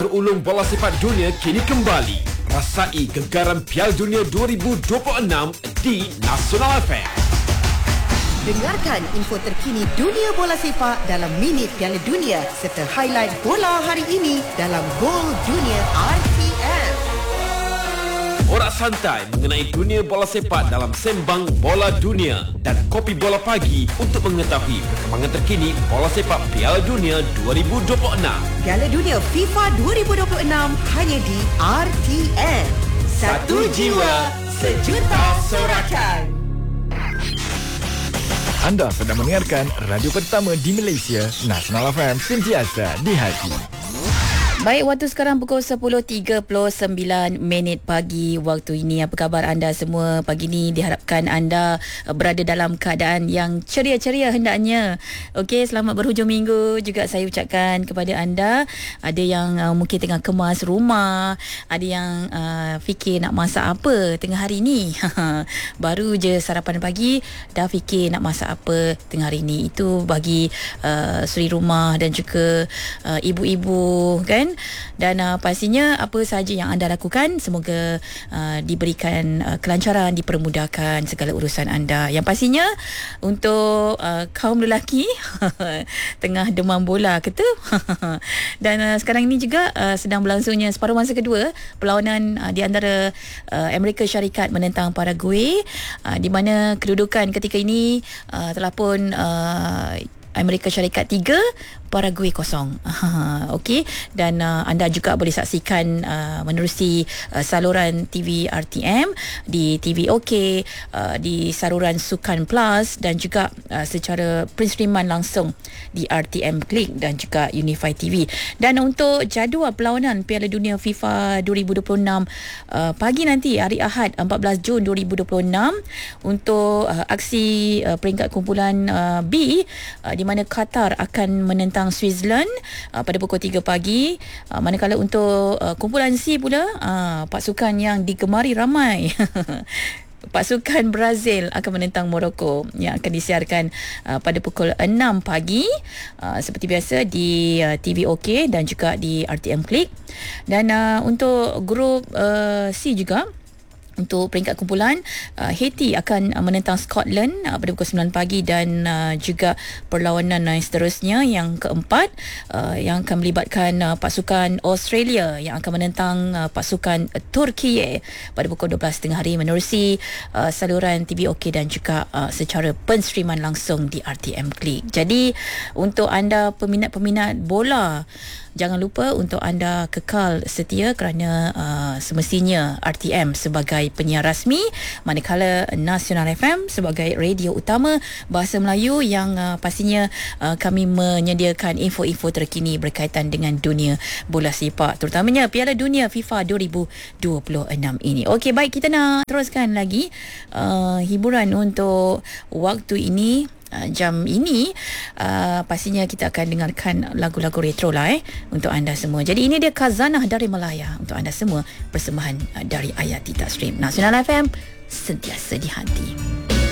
ulung bola sepak dunia kini kembali. Rasai gegaran Piala Dunia 2026 di Nasional FM. Dengarkan info terkini dunia bola sepak dalam Minit Piala Dunia serta highlight bola hari ini dalam Gol Dunia RTM. Borak santai mengenai dunia bola sepak dalam Sembang Bola Dunia dan Kopi Bola Pagi untuk mengetahui perkembangan terkini bola sepak Piala Dunia 2026. Piala Dunia FIFA 2026 hanya di RTM. Satu jiwa, sejuta sorakan. Anda sedang mendengarkan radio pertama di Malaysia, Nasional FM, sentiasa di hati. Baik, waktu sekarang pukul 10.39 pagi waktu ini. Apa khabar anda semua pagi ini? Diharapkan anda berada dalam keadaan yang ceria-ceria hendaknya. Okey, selamat berhujung minggu juga saya ucapkan kepada anda. Ada yang mungkin tengah kemas rumah, ada yang fikir nak masak apa tengah hari ni. Baru je sarapan pagi dah fikir nak masak apa tengah hari ni. Itu bagi suri rumah dan juga ibu-ibu kan. Dan pastinya apa sahaja yang anda lakukan semoga diberikan kelancaran, dipermudahkan segala urusan anda. Yang pastinya untuk kaum lelaki tengah demam bola ke tu. Dan sekarang ini juga sedang berlangsungnya separuh masa kedua perlawanan di antara Amerika Syarikat menentang Paraguay, di mana kedudukan ketika ini telah pun Amerika Syarikat 3, Paraguay 0. Okey, dan anda juga boleh saksikan menerusi saluran TV RTM, di TV OK, di saluran Sukan Plus dan juga secara penstreaman langsung di RTM Klik dan juga Unify TV. Dan untuk jadual perlawanan Piala Dunia FIFA 2026 pagi nanti hari Ahad 14 Jun 2026 untuk aksi peringkat kumpulan B, di mana Qatar akan menentang Switzerland pada pukul 3 pagi. Manakala untuk kumpulan C pula, pasukan yang digemari ramai pasukan Brazil akan menentang Morocco yang akan disiarkan pada pukul 6 pagi seperti biasa di TV OK dan juga di RTM Klik. Dan untuk grup C juga, untuk peringkat kumpulan, Haiti akan menentang Scotland pada pukul 9 pagi dan juga perlawanan yang seterusnya yang keempat yang akan melibatkan pasukan Australia yang akan menentang pasukan Turki pada pukul 12 tengah hari menerusi saluran TV OK dan juga secara penstreaman langsung di RTM Klik. Jadi untuk anda peminat-peminat bola, jangan lupa untuk anda kekal setia kerana semestinya RTM sebagai penyiar rasmi, manakala Nasional FM sebagai radio utama bahasa Melayu yang pastinya kami menyediakan info-info terkini berkaitan dengan dunia bola sepak, terutamanya Piala Dunia FIFA 2026 ini. Okey, baik, kita nak teruskan lagi hiburan untuk waktu ini. Jam ini pastinya kita akan dengarkan lagu-lagu retro lah untuk anda semua. Jadi ini dia Khazanah dari Malaya untuk anda semua, persembahan dari Ayat Tita Stream Nasional FM, sentiasa di hati.